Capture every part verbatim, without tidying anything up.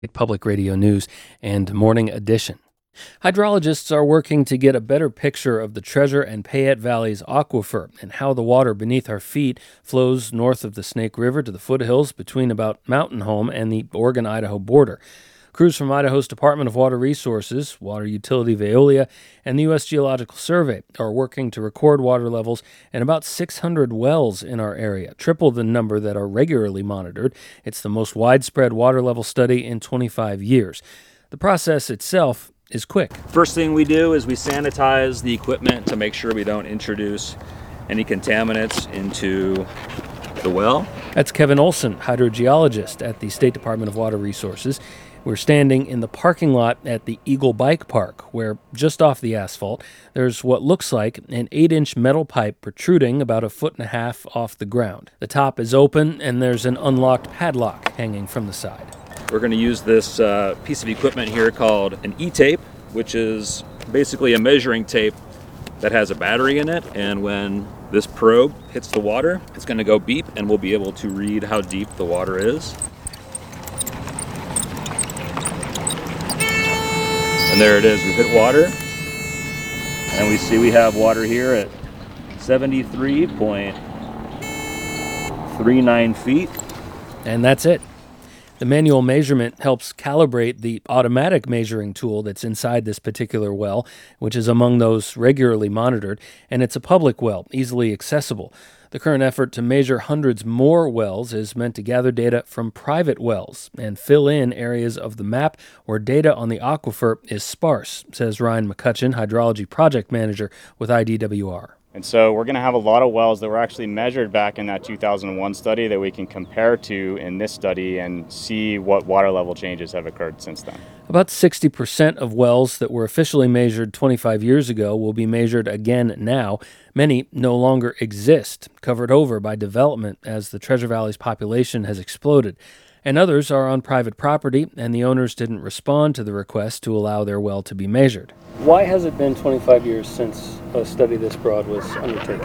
Public Radio News and Morning Edition. Hydrologists are working to get a better picture of the Treasure and Payette Valley's aquifer and how the water beneath our feet flows north of the Snake River to the foothills between about Mountain Home and the Oregon-Idaho border. Crews from Idaho's Department of Water Resources, Water Utility Veolia, and the U S Geological Survey are working to record water levels in about six hundred wells in our area, triple the number that are regularly monitored. It's the most widespread water level study in twenty-five years. The process itself is quick. First thing we do is we sanitize the equipment to make sure we don't introduce any contaminants into the well. That's Kevin Olson, hydrogeologist at the State Department of Water Resources. We're standing in the parking lot at the Eagle Bike Park, where just off the asphalt, there's what looks like an eight-inch metal pipe protruding about a foot and a half off the ground. The top is open, and there's an unlocked padlock hanging from the side. We're going to use this uh, piece of equipment here called an E-tape, which is basically a measuring tape that has a battery in it, and when this probe hits the water, it's going to go beep, and we'll be able to read how deep the water is. And there it is, we've hit water, and we see we have water here at seventy-three point three nine feet. And that's it. The manual measurement helps calibrate the automatic measuring tool that's inside this particular well, which is among those regularly monitored, and it's a public well, easily accessible. The current effort to measure hundreds more wells is meant to gather data from private wells and fill in areas of the map where data on the aquifer is sparse, says Ryan McCutcheon, hydrology project manager with I D W R. And so we're going to have a lot of wells that were actually measured back in that two thousand one study that we can compare to in this study and see what water level changes have occurred since then. About sixty percent of wells that were officially measured twenty-five years ago will be measured again now. Many no longer exist, covered over by development as the Treasure Valley's population has exploded. And others are on private property, and the owners didn't respond to the request to allow their well to be measured. Why has it been twenty-five years since a study this broad was undertaken?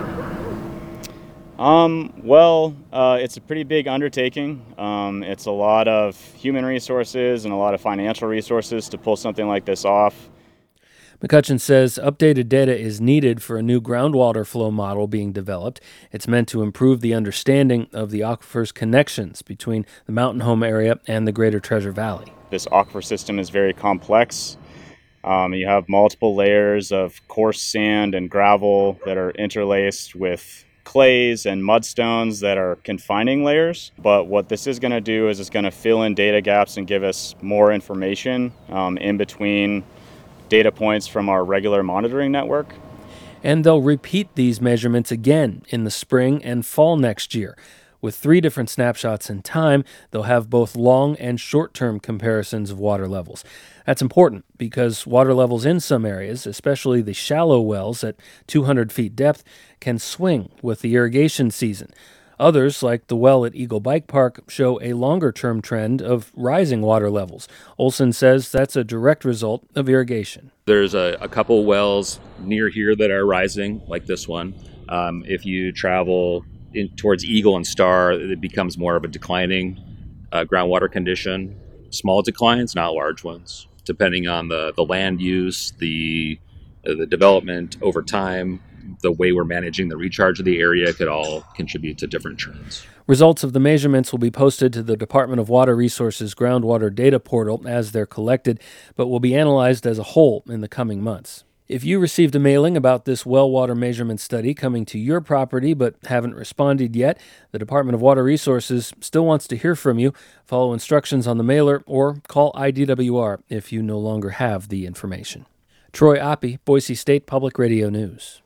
Um, well, uh, it's a pretty big undertaking. Um, it's a lot of human resources and a lot of financial resources to pull something like this off. McCutcheon says updated data is needed for a new groundwater flow model being developed. It's meant to improve the understanding of the aquifer's connections between the Mountain Home area and the greater Treasure Valley. This aquifer system is very complex. Um, you have multiple layers of coarse sand and gravel that are interlaced with clays and mudstones that are confining layers. But what this is going to do is it's going to fill in data gaps and give us more information um, in between data points from our regular monitoring network. And they'll repeat these measurements again in the spring and fall next year. With three different snapshots in time, they'll have both long and short-term comparisons of water levels. That's important because water levels in some areas, especially the shallow wells at two hundred feet depth, can swing with the irrigation season. Others, like the well at Eagle Bike Park, show a longer-term trend of rising water levels. Olson says that's a direct result of irrigation. There's a, a couple wells near here that are rising, like this one. Um, if you travel in, towards Eagle and Star, it becomes more of a declining uh, groundwater condition. Small declines, not large ones, depending on the, the land use, the, uh, the development over time. The way we're managing the recharge of the area could all contribute to different trends. Results of the measurements will be posted to the Department of Water Resources groundwater data portal as they're collected, but will be analyzed as a whole in the coming months. If you received a mailing about this well water measurement study coming to your property but haven't responded yet, the Department of Water Resources still wants to hear from you. Follow instructions on the mailer or call I D W R if you no longer have the information. Troy Oppie, Boise State Public Radio News.